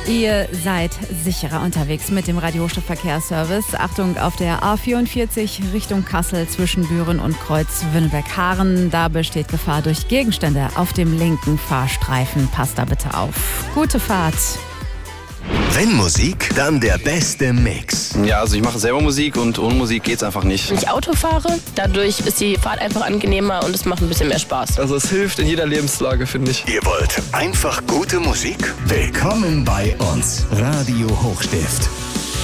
Ihr seid sicherer unterwegs mit dem Radio-Hochstadt-Verkehrsservice. Achtung, auf der A44 Richtung Kassel zwischen Büren und Kreuz Wünnelberg-Haaren. Da besteht Gefahr durch Gegenstände auf dem linken Fahrstreifen. Passt da bitte auf. Gute Fahrt. Wenn Musik, dann der beste Mix. Ja, also ich mache selber Musik und ohne Musik geht's einfach nicht. Wenn ich Auto fahre, dadurch ist die Fahrt einfach angenehmer und es macht ein bisschen mehr Spaß. Also es hilft in jeder Lebenslage, finde ich. Ihr wollt einfach gute Musik? Willkommen bei uns, Radio Hochstift.